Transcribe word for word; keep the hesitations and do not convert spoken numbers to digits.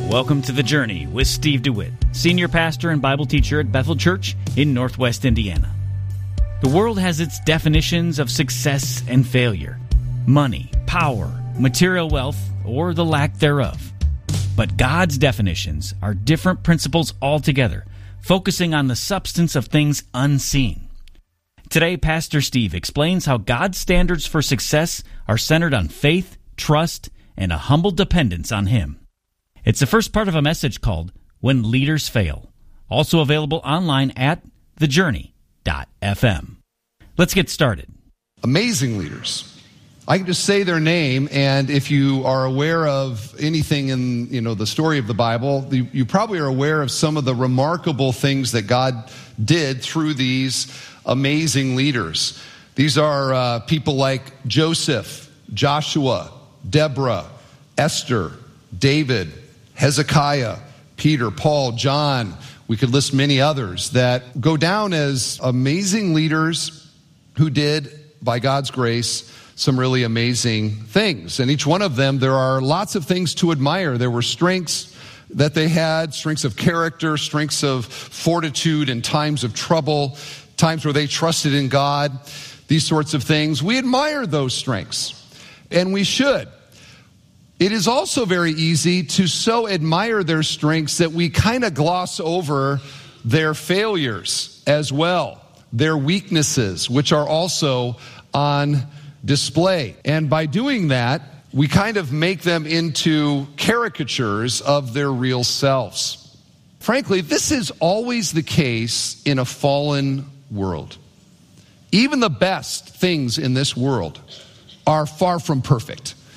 Welcome to The Journey with Steve DeWitt, Senior Pastor and Bible Teacher at Bethel Church in Northwest Indiana. The world has its definitions of success and failure, money, power, material wealth, or the lack thereof. But God's definitions are different principles altogether, focusing on the substance of things unseen. Today, Pastor Steve explains how God's standards for success are centered on faith, trust, and a humble dependence on Him. It's the first part of a message called When Leaders Fail, also available online at the journey dot f m. Let's get started. Amazing leaders. I can just say their name, and if you are aware of anything in, you know, the story of the Bible, you, you probably are aware of some of the remarkable things that God did through these amazing leaders. These are uh, people like Joseph, Joshua, Deborah, Esther, David, Hezekiah, Peter, Paul, John. We could list many others that go down as amazing leaders who did, by God's grace, some really amazing things. And each one of them, there are lots of things to admire. There were strengths that they had, strengths of character, strengths of fortitude in times of trouble, times where they trusted in God, these sorts of things. We admire those strengths, and we should. It is also very easy to so admire their strengths that we kind of gloss over their failures as well, their weaknesses, which are also on display. And by doing that, we kind of make them into caricatures of their real selves. Frankly, this is always the case in a fallen world. Even the best things in this world are far from perfect.